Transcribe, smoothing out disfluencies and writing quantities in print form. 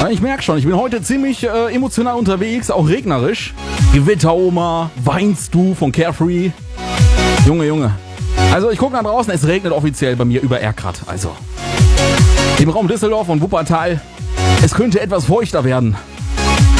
Ja, ich merke schon, ich bin heute ziemlich emotional unterwegs, auch regnerisch. Gewitteroma, weinst du von Carefree? Junge. Also ich gucke nach draußen, es regnet offiziell bei mir über Erkrath. Also im Raum Düsseldorf und Wuppertal, es könnte etwas feuchter werden.